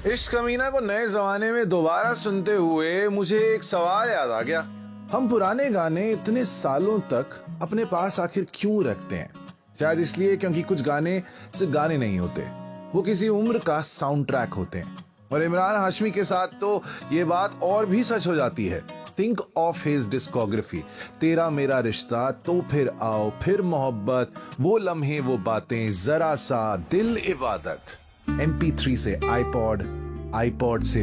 इश्क कमीना को नए जमाने में दोबारा सुनते हुए मुझे एक सवाल याद आ गया। हम पुराने गाने इतने सालों तक अपने पास आखिर क्यों रखते हैं? शायद इसलिए क्योंकि कुछ गाने सिर्फ गाने नहीं होते, वो किसी उम्र का साउंड ट्रैक होते हैं। और इमरान हाशमी के साथ तो ये बात और भी सच हो जाती है। थिंक ऑफ हिज डिस्कोग्राफी, तेरा मेरा रिश्ता, तो फिर आओ, फिर मोहब्बत, वो लम्हे वो बातें, जरा सा, दिल इबादत। MP3 से iPod, iPod से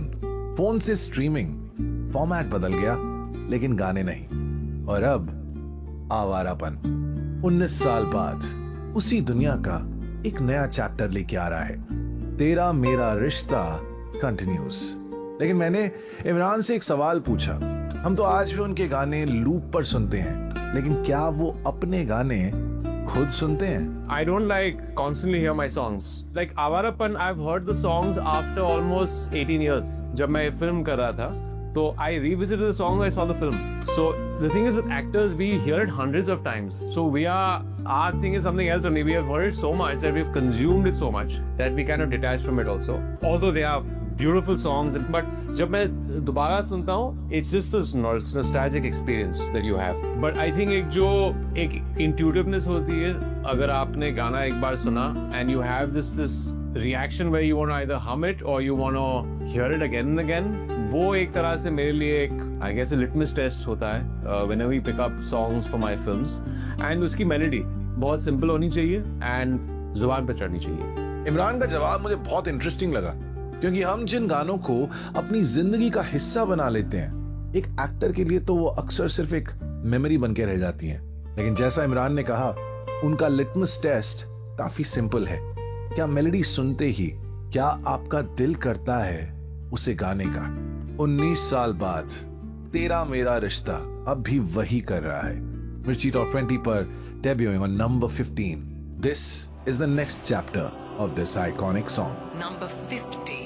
फोन से स्ट्रीमिंग। फॉर्मेट बदल गया लेकिन गाने नहीं। और अब आवारापन 19 साल बाद उसी दुनिया का एक नया चैप्टर लेके आ रहा है। तेरा मेरा रिश्ता कंटिन्यूज। लेकिन मैंने इमरान से एक सवाल पूछा। हम तो आज भी उनके गाने लूप पर सुनते हैं, लेकिन क्या वो अपने गाने खुद सुनते हैं? I don't like constantly hear my songs. Like Avarapan, I've heard the songs after almost 18 years. जब मैं film कर रहा था, तो I revisited the song I saw the film. So the thing is with actors, we hear it hundreds of times. So our thing is something else only. We have heard it so much that we've consumed it so much that we kind of detach from it also. Although they are beautiful songs, but जब मैं दोबारा सुनता हूँ, it's just this nostalgic experience that you have. But I think एक intuitiveness होती है अगर आपने गाना एक बार सुना and you have this reaction where you want to either hum it or you want to hear it again and again. वो एक तरह से मेरे लिए एक I guess a litmus test होता है whenever we pick up songs for my films. And उसकी melody बहुत simple होनी चाहिए and जुबान पे चढ़नी चाहिए। इमरान का जवाब मुझे बहुत इंटरेस्टिंग लगा, क्योंकि हम जिन गानों को अपनी जिंदगी का हिस्सा बना लेते हैं, एक एक्टर के लिए तो वो अक्सर सिर्फ एक मेमोरी बनके रह जाती हैं। लेकिन जैसा इमरान ने कहा, उनका लिटमस टेस्ट काफी सिंपल है। क्या मेलोडी सुनते ही क्या आपका दिल करता है उसे गाने का? 19 साल बाद तेरा मेरा रिश्ता अब भी वही कर रहा है। मिर्ची टॉप 20 पर debuting on number 15. This is the next chapter of this iconic song. Number 15.